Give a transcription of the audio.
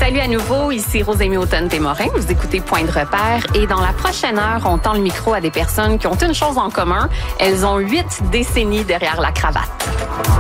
Salut à nouveau, ici Rosémie Automne-Desmorin. Vous écoutez Point de repère et dans la prochaine heure, on tend le micro à des personnes qui ont une chose en commun. Elles ont 8 décennies derrière la cravate.